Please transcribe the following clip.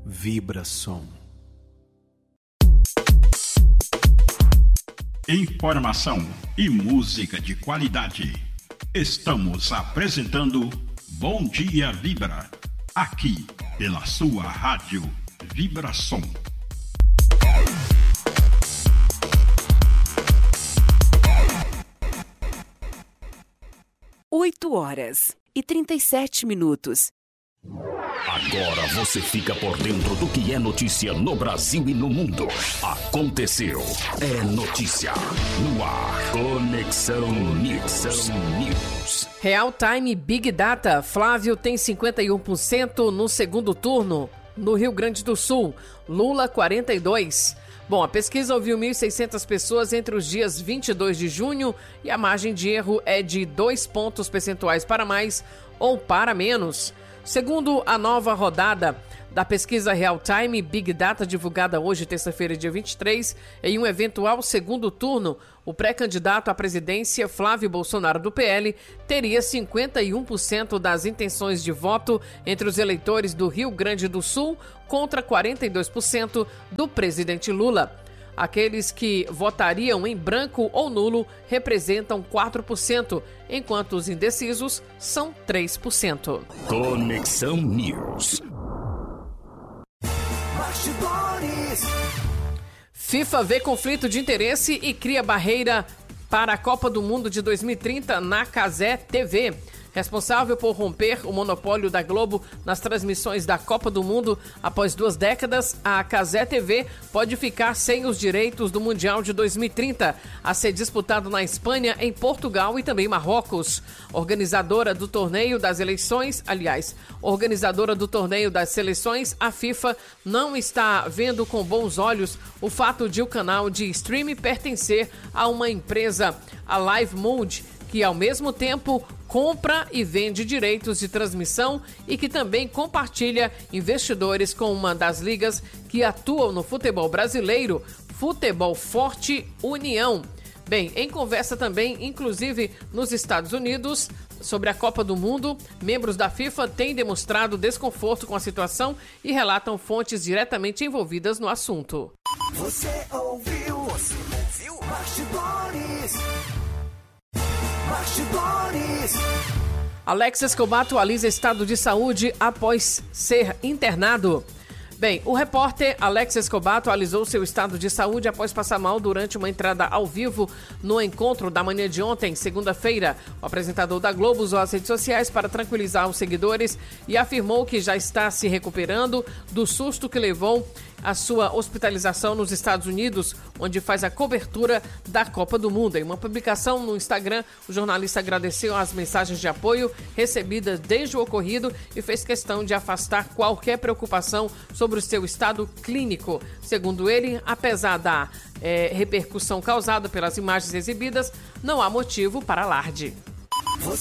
Vibração. Informação e música de qualidade. Estamos apresentando Bom Dia Vibra, aqui pela sua rádio Vibração. 8h37. Agora você fica por dentro do que é notícia no Brasil e no mundo. Aconteceu. É notícia. No ar. Conexão News. Real Time Big Data. Flávio tem 51% no segundo turno. No Rio Grande do Sul, Lula 42%. Bom, a pesquisa ouviu 1.600 pessoas entre os dias 22 de junho e a margem de erro é de 2 pontos percentuais para mais ou para menos. Segundo a nova rodada da pesquisa Real Time Big Data, divulgada hoje, terça-feira, dia 23, em um eventual segundo turno, o pré-candidato à presidência, Flávio Bolsonaro, do PL, teria 51% das intenções de voto entre os eleitores do Rio Grande do Sul contra 42% do presidente Lula. Aqueles que votariam em branco ou nulo representam 4%, enquanto os indecisos são 3%. Conexão News. FIFA vê conflito de interesse e cria barreira para a Copa do Mundo de 2030 na Cazé TV. Responsável por romper o monopólio da Globo nas transmissões da Copa do Mundo após 2 décadas, a Cazé TV pode ficar sem os direitos do Mundial de 2030, a ser disputado na Espanha, em Portugal e também Marrocos. Organizadora do torneio das seleções, a FIFA não está vendo com bons olhos o fato de o canal de streaming pertencer a uma empresa, a Live Mode, que ao mesmo tempo compra e vende direitos de transmissão e que também compartilha investidores com uma das ligas que atuam no futebol brasileiro, Futebol Forte União. Bem, em conversa também, inclusive nos Estados Unidos, sobre a Copa do Mundo, membros da FIFA têm demonstrado desconforto com a situação e relatam fontes diretamente envolvidas no assunto. Você ouviu? Bastidores. Alex Escobar atualiza estado de saúde após ser internado. Bem, o repórter Alex Escobar atualizou seu estado de saúde após passar mal durante uma entrada ao vivo no encontro da manhã de ontem, segunda-feira. O apresentador da Globo usou as redes sociais para tranquilizar os seguidores e afirmou que já está se recuperando do susto que levou a sua hospitalização nos Estados Unidos, onde faz a cobertura da Copa do Mundo. Em uma publicação no Instagram, o jornalista agradeceu as mensagens de apoio recebidas desde o ocorrido e fez questão de afastar qualquer preocupação sobre o seu estado clínico. Segundo ele, apesar da repercussão causada pelas imagens exibidas, não há motivo para alarde.